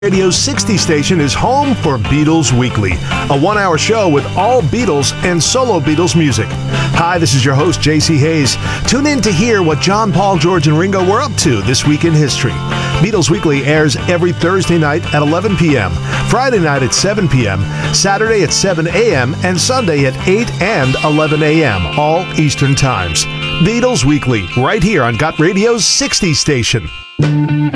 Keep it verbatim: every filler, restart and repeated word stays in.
Radio sixty station is home for Beatles Weekly, a one-hour show with all Beatles and solo Beatles music. Hi, this is your host, J C Hayes. Tune in to hear what John, Paul, George, and Ringo were up to this week in history. Beatles Weekly airs every Thursday night at eleven p.m., Friday night at seven p.m., Saturday at seven a.m., and Sunday at eight and eleven a.m., all Eastern times. Beatles Weekly, right here on Got Radio's sixty station.